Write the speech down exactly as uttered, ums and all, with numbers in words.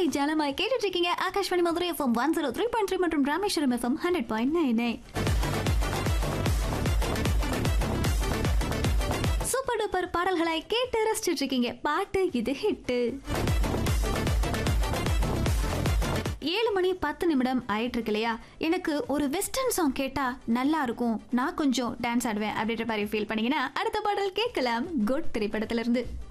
ஜாலமாய் கேட்டுட்டு இருக்கீங்க Akashvani Madurai FM one zero three point three மற்றும் Rameswaram FM hundred point nine super duper பாடல்களை கேட்டு ரசிச்சுட்டு இருக்கீங்க. பாட்டு இது ஹிட்டு. ஏழு மணி பத்து நிமிடம் ஆயிட்டு இருக்கு இல்லையா? எனக்கு ஒரு வெஸ்டர்ன் சாங் கேட்டா நல்லா இருக்கும், நான் கொஞ்சம் டான்ஸ் ஆடுவேன் அப்படின்ற மாதிரி ஃபீல் பண்ணீங்கன்னா அடுத்த பாடல் கேட்கலாம். குட் திரைப்படத்திலிருந்து.